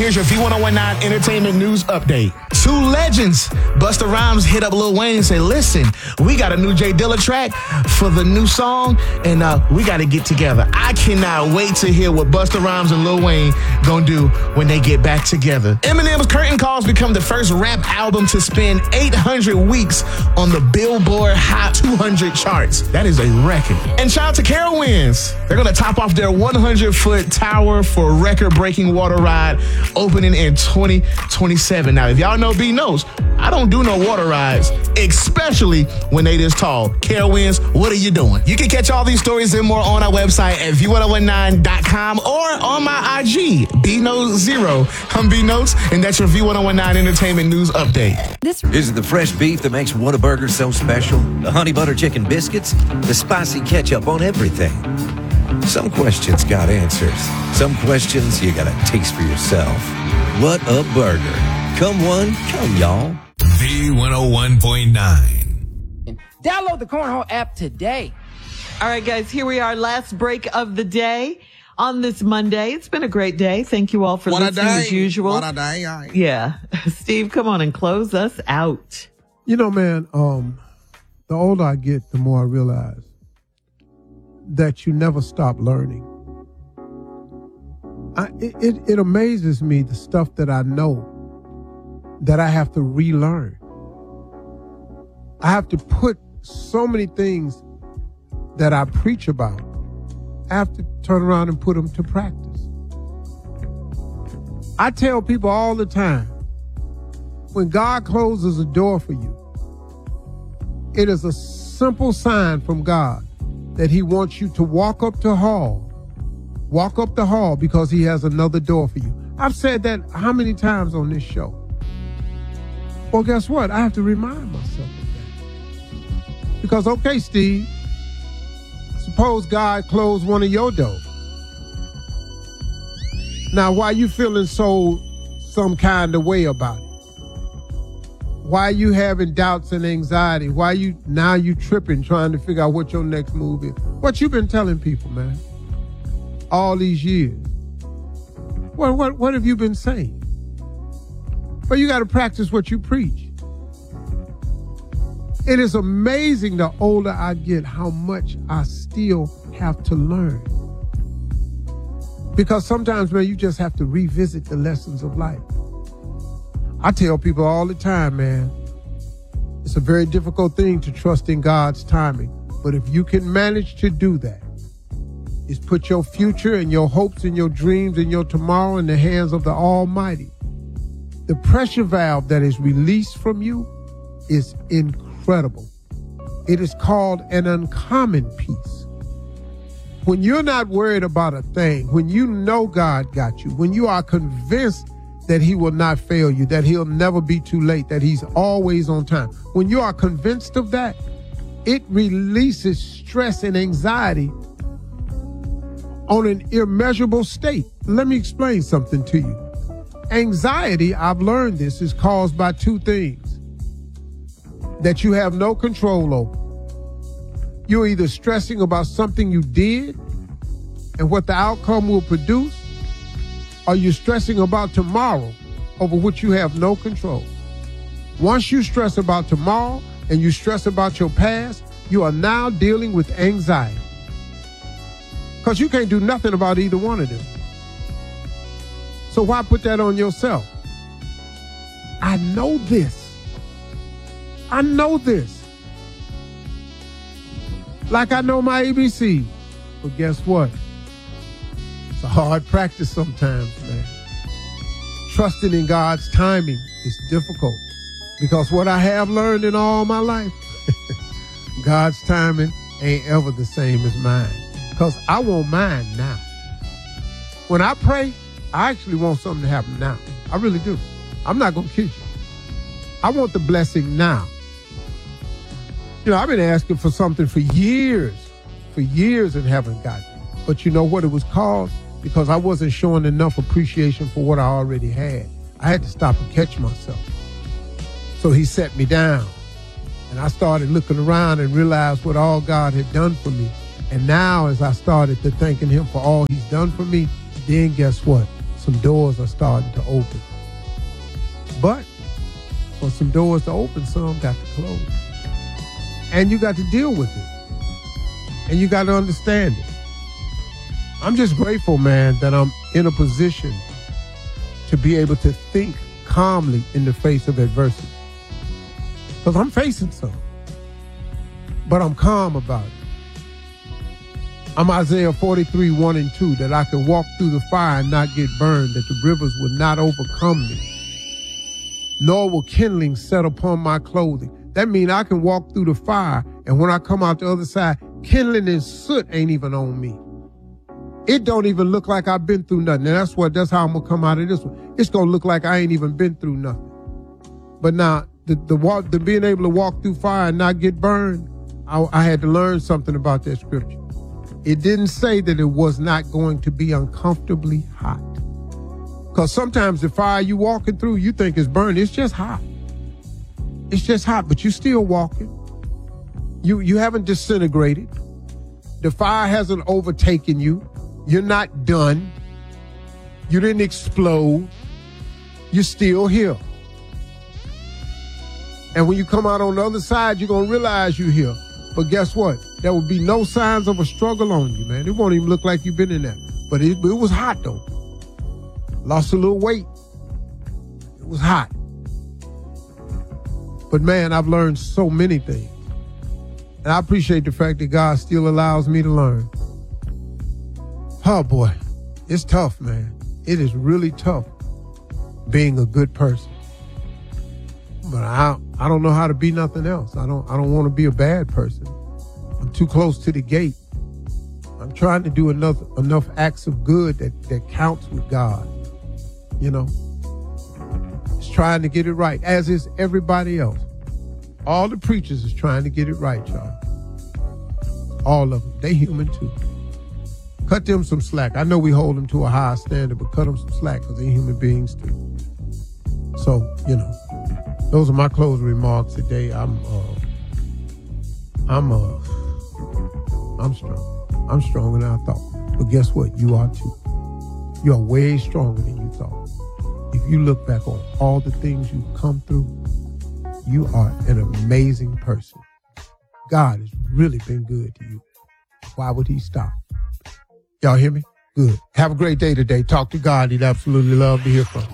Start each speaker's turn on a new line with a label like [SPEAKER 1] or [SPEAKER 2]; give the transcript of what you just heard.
[SPEAKER 1] Here's your V1019 Entertainment News Update. Two legends, Busta Rhymes hit up Lil Wayne and said, listen, we got a new Jay Dilla track for the new song, and we got to get together. I cannot wait to hear what Busta Rhymes and Lil Wayne gonna do when they get back together. Eminem's Curtain Calls become the first rap album to spend 800 weeks on the Billboard Hot 200 charts. That is a record. And shout out to Carowinds. They're gonna top off their 100-foot tower for record-breaking water ride opening in 2027. Now, if y'all know B knows, I don't do no water rides, especially when they this tall. Carowinds, what are you doing? You can catch all these stories and more on our website at V1019.com or on my IG, BNotes0. I'm B Notes, and that's your V1019 Entertainment News Update.
[SPEAKER 2] Is it the fresh beef that makes Whataburger so special? The honey butter chicken biscuits? The spicy ketchup on everything? Some questions got answers. Some questions you gotta taste for yourself. What a burger. Come one, come y'all.
[SPEAKER 3] V101.9.
[SPEAKER 4] Download the Cornhole app today.
[SPEAKER 5] All right, guys, here we are. Last break of the day on this Monday. It's been a great day. Thank you all for listening as usual.
[SPEAKER 6] What a day.
[SPEAKER 5] Yeah. Steve, come on and close us out.
[SPEAKER 7] You know, man, the older I get, the more I realize that you never stop learning. It amazes me, the stuff that I know that I have to relearn. I have to put so many things that I preach about. I have to turn around and put them to practice. I tell people all the time, when God closes a door for you, it is a simple sign from God that he wants you to walk up the hall because he has another door for you. I've said that how many times on this show? Well, guess what? I have to remind myself of that. Because, okay, Steve, suppose God closed one of your doors. Now, why you feeling some kind of way about it? Why you having doubts and anxiety? Why you tripping trying to figure out what your next move is? What you been telling people, man, all these years? What have you been saying? Well, you got to practice what you preach. It is amazing the older I get how much I still have to learn. Because sometimes, man, you just have to revisit the lessons of life. I tell people all the time, man, it's a very difficult thing to trust in God's timing. But if you can manage to do that, is put your future and your hopes and your dreams and your tomorrow in the hands of the Almighty. The pressure valve that is released from you is incredible. It is called an uncommon peace. When you're not worried about a thing, when you know God got you, when you are convinced that he will not fail you, that he'll never be too late, that he's always on time. When you are convinced of that, it releases stress and anxiety on an immeasurable state. Let me explain something to you. Anxiety, I've learned this, is caused by two things that you have no control over. You're either stressing about something you did and what the outcome will produce, or you're stressing about tomorrow over which you have no control. Once you stress about tomorrow and you stress about your past, you are now dealing with anxiety. Because you can't do nothing about either one of them. So why put that on yourself? I know this. I know this. Like I know my ABC. But guess what? It's a hard practice sometimes, man. Trusting in God's timing is difficult. Because what I have learned in all my life, God's timing ain't ever the same as mine. Because I want mine now. When I pray, I actually want something to happen now. I really do. I'm not going to kid you. I want the blessing now. You know, I've been asking for something for years and haven't gotten it. But you know what it was called? Because I wasn't showing enough appreciation for what I already had. I had to stop and catch myself. So he set me down. And I started looking around and realized what all God had done for me. And now as I started to thanking him for all he's done for me, then guess what? some doors are starting to open. But for some doors to open, some got to close. And you got to deal with it. And you got to understand it. I'm just grateful, man, that I'm in a position to be able to think calmly in the face of adversity. Because I'm facing some. But I'm calm about it. I'm Isaiah 43, 1 and 2, that I can walk through the fire and not get burned, that the rivers will not overcome me, nor will kindling set upon my clothing. That means I can walk through the fire, and when I come out the other side, kindling and soot ain't even on me. It don't even look like I've been through nothing. And that's how I'm going to come out of this one. It's going to look like I ain't even been through nothing. But now, the being able to walk through fire and not get burned, I had to learn something about that scripture. It didn't say that it was not going to be uncomfortably hot. Because sometimes the fire you walking through, you think it's burning. It's just hot. It's just hot, but you're still walking. You haven't disintegrated. The fire hasn't overtaken you. You're not done. You didn't explode. You're still here. And when you come out on the other side, you're going to realize you're here. But guess what? There will be no signs of a struggle on you, man. It won't even look like you've been in there. But it was hot, though. Lost a little weight. It was hot. But, man, I've learned so many things. And I appreciate the fact that God still allows me to learn. Oh, boy. It's tough, man. It is really tough being a good person. But I don't know how to be nothing else. I don't want to be a bad person. I'm too close to the gate. I'm trying to do enough acts of good that counts with God. You know, it's trying to get it right, as is everybody else. All the preachers is trying to get it right, y'all. All of them. They human too. Cut them some slack. I know we hold them to a high standard, but cut them some slack because they're human beings too. So, you know, those are my closing remarks today. I'm strong. I'm stronger than I thought. But guess what? You are too. You are way stronger than you thought. If you look back on all the things you've come through, you are an amazing person. God has really been good to you. Why would he stop? Y'all hear me? Good. Have a great day today. Talk to God. He'd absolutely love to hear from you.